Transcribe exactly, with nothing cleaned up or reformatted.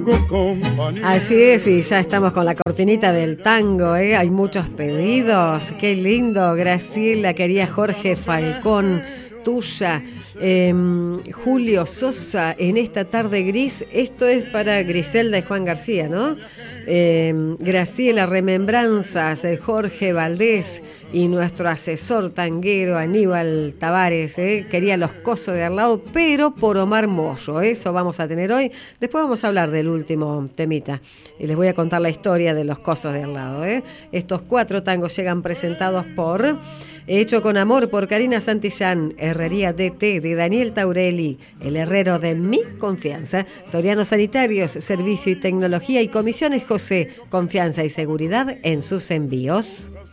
Así es, y ya estamos con la cortinita del tango, ¿eh? Hay muchos pedidos, qué lindo. Graciela quería Jorge Falcón, tuya. Eh, Julio Sosa, en esta tarde gris. Esto es para Griselda y Juan García, ¿no? Eh, Graciela, remembranzas de Jorge Valdés y nuestro asesor tanguero Aníbal Tavares, ¿eh? Quería Los Cosos de al lado, pero por Omar Mollo. Eso vamos a tener hoy. Después vamos a hablar del último temita y les voy a contar la historia de Los Cosos de al lado, ¿eh? Estos cuatro tangos llegan presentados por Hecho con Amor, por Karina Santillán, Herrería D T de Daniel Taurelli, el herrero de mi confianza, Toriano Sanitarios, Servicio y Tecnología, y Comisiones José, confianza y seguridad en sus envíos.